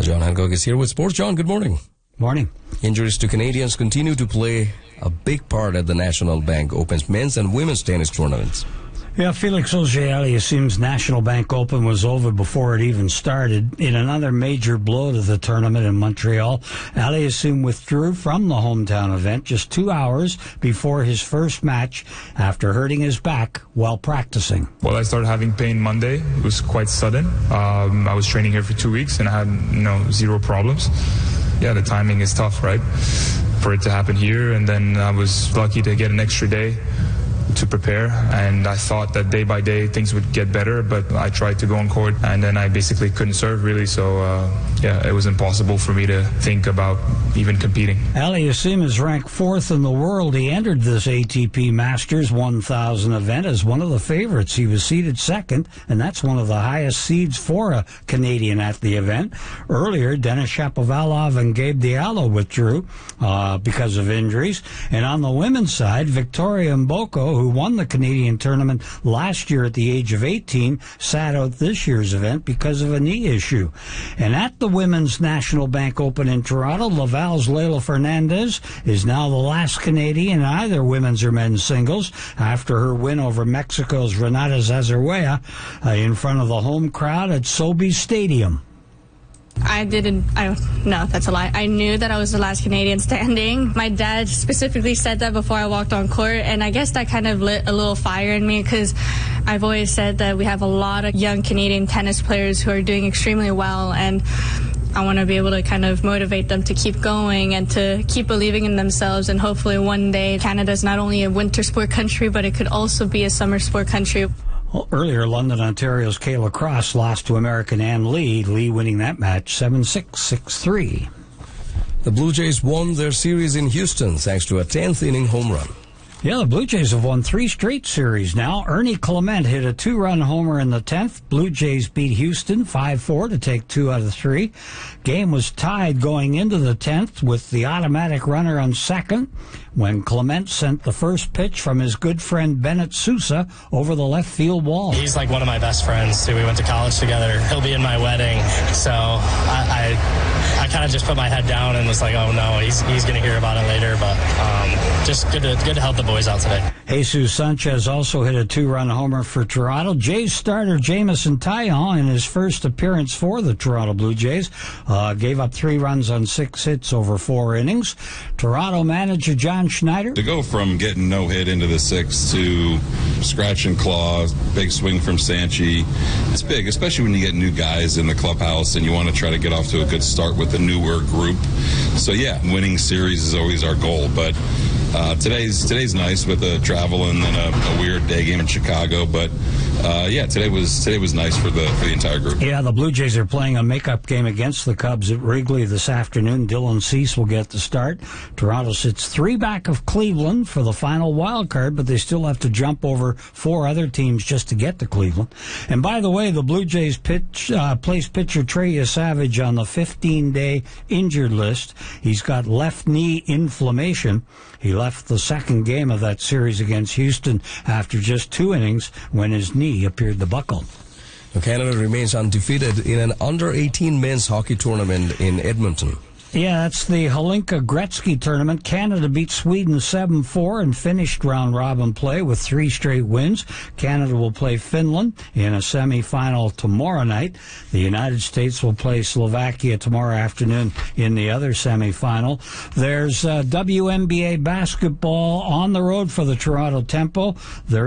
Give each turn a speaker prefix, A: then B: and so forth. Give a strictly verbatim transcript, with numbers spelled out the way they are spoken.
A: John Hancock is here with Sports. John, good morning.
B: Morning.
A: Injuries to Canadians continue to play a big part at the National Bank Open's men's and women's tennis tournaments.
B: Yeah, Felix Auger-Aliassime's National Bank Open was over before it even started. In another major blow to the tournament in Montreal, Aliassime withdrew from the hometown event just two hours before his first match after hurting his back while practicing.
C: Well, I started having pain Monday. It was quite sudden. Um, I was training here for two weeks and I had, you know, zero problems. Yeah, the timing is tough, right? For it to happen here, and then I was lucky to get an extra day to prepare, and I thought that day by day things would get better, but I tried to go on court and then I basically couldn't serve really, so uh, yeah, it was impossible for me to think about even competing.
B: Aliassime is ranked fourth in the world. He entered this A T P Masters one thousand event as one of the favorites. He was seeded second, and that's one of the highest seeds for a Canadian at the event. Earlier, Denis Shapovalov and Gabe Diallo withdrew uh, because of injuries, and on the women's side, Victoria Mboko, who won the Canadian tournament last year at the age of eighteen, sat out this year's event because of a knee issue. And at the Women's National Bank Open in Toronto, Laval's Leylah Fernandez is now the last Canadian in either women's or men's singles after her win over Mexico's Renata Zazarwea uh, in front of the home crowd at Sobeys Stadium.
D: I didn't, I, no, that's a lie. I knew that I was the last Canadian standing. My dad specifically said that before I walked on court, and I guess that kind of lit a little fire in me because I've always said that we have a lot of young Canadian tennis players who are doing extremely well, and I want to be able to kind of motivate them to keep going and to keep believing in themselves, and hopefully one day Canada's not only a winter sport country, but it could also be a summer sport country.
B: Well, earlier, London, Ontario's Kayla Cross lost to American Ann Lee, Lee winning that match seven six, six three.
A: The Blue Jays won their series in Houston thanks to a tenth inning home run.
B: Yeah, the Blue Jays have won three straight series now. Ernie Clement hit a two-run homer in the tenth. Blue Jays beat Houston five four to take two out of three. Game was tied going into the tenth with the automatic runner on second when Clement sent the first pitch from his good friend Bennett Sousa over the left field wall.
E: He's like one of my best friends, too. We went to college together. He'll be in my wedding, so I I, I kind of just put my head down and was like, oh no, he's he's going to hear about it later, but um, just good to, good to help the boys out today.
B: Jesus Sanchez also hit a two-run homer for Toronto. Jays starter Jameson Taillon, in his first appearance for the Toronto Blue Jays, uh, gave up three runs on six hits over four innings. Toronto manager John Schneider.
F: To go from getting no hit into the sixth to scratch and claw, big swing from Sanchi, it's big, especially when you get new guys in the clubhouse and you want to try to get off to a good start with a newer group. So yeah, winning series is always our goal, but Uh, today's today's nice with the travel and then a, a weird day game in Chicago, but uh, yeah, today was today was nice for the for the entire group.
B: Yeah, the Blue Jays are playing a makeup game against the Cubs at Wrigley this afternoon. Dylan Cease will get the start. Toronto sits three back of Cleveland for the final wild card, but they still have to jump over four other teams just to get to Cleveland. And by the way, the Blue Jays pitch uh, placed pitcher Trey Savage on the fifteen-day injured list. He's got left knee inflammation. He left the second game of that series against Houston after just two innings when his knee appeared to buckle.
A: Canada remains undefeated in an under eighteen men's hockey tournament in Edmonton.
B: Yeah, that's the Hlinka Gretzky tournament. Canada beat Sweden seven four and finished round-robin play with three straight wins. Canada will play Finland in a semifinal tomorrow night. The United States will play Slovakia tomorrow afternoon in the other semifinal. There's uh, W N B A basketball on the road for the Toronto Tempo. There